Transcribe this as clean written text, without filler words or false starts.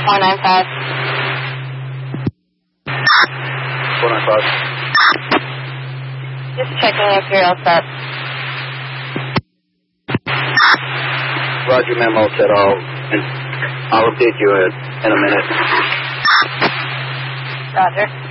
495. 495. Just checking if you're all set. Roger, memo set all. And I'll update you in a minute. Roger.